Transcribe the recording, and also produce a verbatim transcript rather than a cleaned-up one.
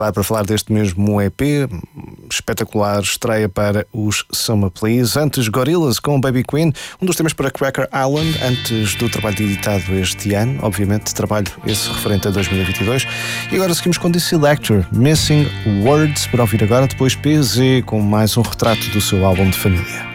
Para falar deste mesmo E P, espetacular estreia para os Summer Please. Antes, Gorillaz com Baby Queen, um dos temas para Cracker Island, antes do trabalho editado este ano, obviamente, trabalho esse referente a dois mil e vinte e dois. E agora seguimos com The Selector, Missing Words, para ouvir agora, depois P Z, com mais um retrato do seu álbum de família.